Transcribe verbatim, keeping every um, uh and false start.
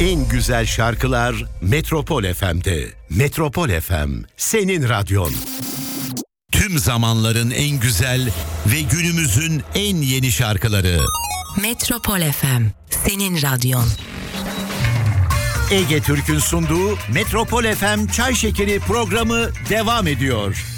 En güzel şarkılar Metropol F M'de. Metropol F M, senin radyon. Tüm zamanların en güzel ve günümüzün en yeni şarkıları. Metropol F M, senin radyon. Ege Türk'ün sunduğu Metropol F M Çay Şekeri programı devam ediyor.